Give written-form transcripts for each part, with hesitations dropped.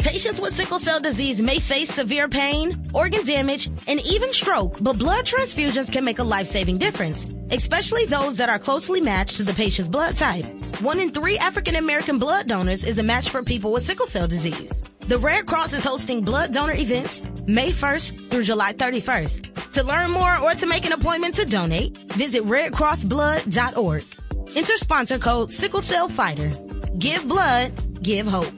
Patients with sickle cell disease may face severe pain, organ damage, and even stroke, but blood transfusions can make a life-saving difference, especially those that are closely matched to the patient's blood type. 1 in 3 African American blood donors is a match for people with sickle cell disease. The Red Cross is hosting blood donor events May 1st through July 31st. To learn more or to make an appointment to donate, visit redcrossblood.org. Enter sponsor code Sickle Cell Fighter. Give blood, give hope.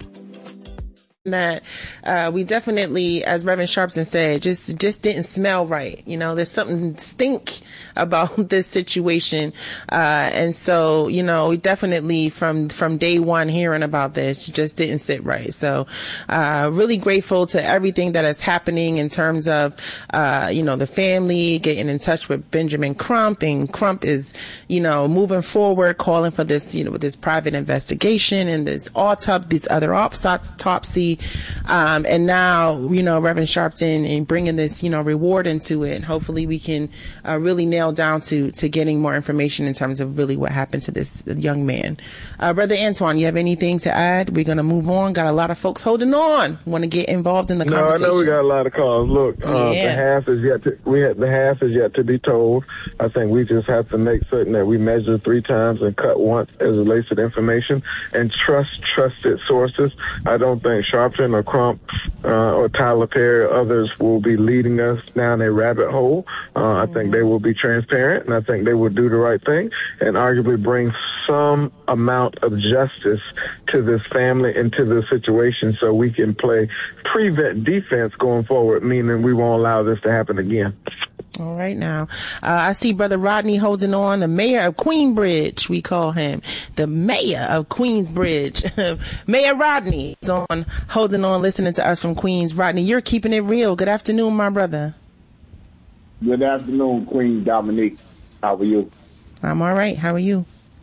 That we definitely, as Reverend Sharpton said, just didn't smell right. You know, there's something stink about this situation, and so, you know, we definitely from day one hearing about this just didn't sit right. So really grateful to everything that is happening in terms of you know, the family getting in touch with Benjamin Crump, and Crump is, you know, moving forward, calling for this, you know, with this private investigation and this these other autopsy. And now, you know, Reverend Sharpton and bringing this, you know, reward into it. Hopefully we can really nail down to getting more information in terms of really what happened to this young man. Brother Antoine, you have anything to add? We're going to move on. Got a lot of folks holding on, want to get involved in the conversation. No, I know we got a lot of calls. Look, the half is yet to be told. I think we just have to make certain that we measure 3 times and cut once as it relates to the information, and trust trusted sources. I don't think Sharpton or Crump or Tyler Perry or others will be leading us down a rabbit hole. I think they will be transparent, and I think they will do the right thing and arguably bring some amount of justice to this family and to this situation so we can play prevent defense going forward, meaning we won't allow this to happen again. All right now. I see Brother Rodney holding on, the mayor of Queensbridge, we call him. The mayor of Queensbridge. Mayor Rodney is on, holding on, listening to us from Queens. Rodney, you're keeping it real. Good afternoon, my brother. Good afternoon, Queen Dominique. How are you? I'm all right. How are you?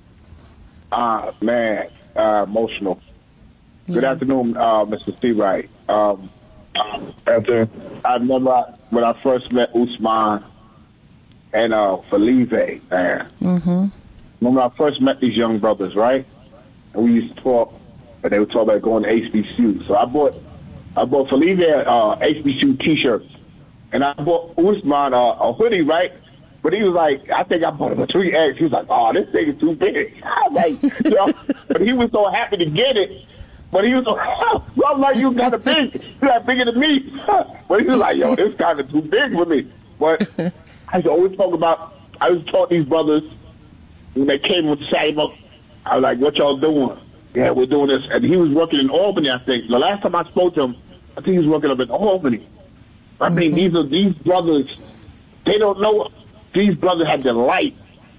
Man, emotional. Good afternoon, Mr. C. Wright. I remember when I first met Usman and Felipe, man. Mm-hmm. When I first met these young brothers, right? And we used to talk, and they would talk about going to HBCU. So I bought Felipe HBCU T-shirts, and I bought Usman a hoodie, right? But he was like, I think I bought him a 3X. He was like, oh, this thing is too big. I was like, you know, but he was so happy to get it. But he was like, oh, I'm like, you got a big, you got bigger than me. But he was like, yo, this kind of too big for me. But I used to always talk these brothers when they came with Saber. I was like, what y'all doing? Yeah, we're doing this. And he was working in Albany, I think. The last time I spoke to him, I think he was working up in Albany. I mean, these brothers, they don't know. These brothers have the light.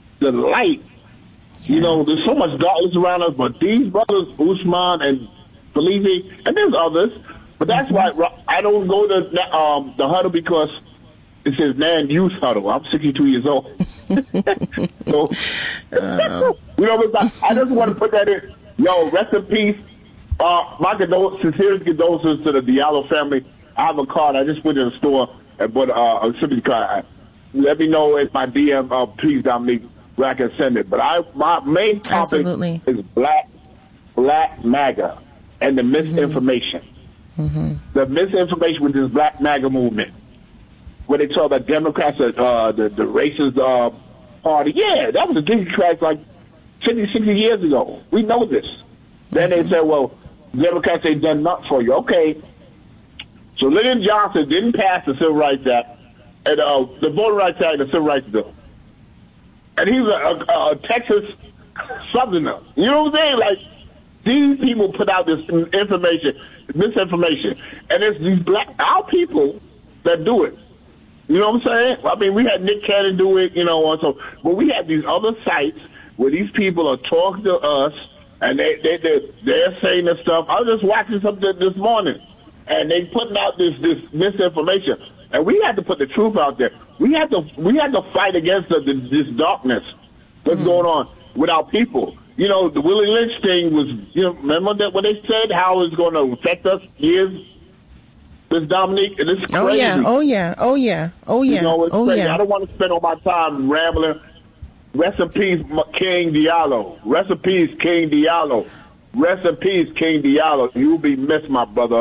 You know, there's so much darkness around us, but these brothers, Usman and Felipe, and there's others, but that's why I don't go to the huddle, because it says man youth huddle. I'm 62 years old. So, you know, I just want to put that in. Yo, rest in peace. My sincerest condolences to the Diallo family. I have a card. I just went to the store and bought a sympathy card. Let me know if my DM, please, Dominique, where I can send it. But my main topic is Black MAGA and the misinformation. Mm-hmm. The misinformation with this Black MAGA movement, where they talk about Democrats, the racist party. Yeah, that was the Democrats like 50, 60 years ago. We know this. Then they said, well, Democrats ain't done nothing for you. Okay. So Lyndon Johnson didn't pass the Civil Rights Act, and the Voting Rights Act and the Civil Rights Bill. And he's a Texas Southerner. You know what I'm saying? Like, these people put out this misinformation. And it's these our people that do it. You know what I'm saying? I mean, we had Nick Cannon do it, you know, also. But we have these other sites where these people are talking to us, and they're saying this stuff. I was just watching something this morning, and they putting out this misinformation. And we had to put the truth out there. We had to fight against this darkness that's going on with our people. You know, the Willie Lynch thing was, you know, remember that when they said how it's going to affect us years? This Dominique, and it's crazy. Oh yeah. You know, it's crazy. I don't want to spend all my time rambling. Rest in peace, King Diallo. Rest in peace, King Diallo. Rest in peace, King Diallo. You'll be missed, my brother.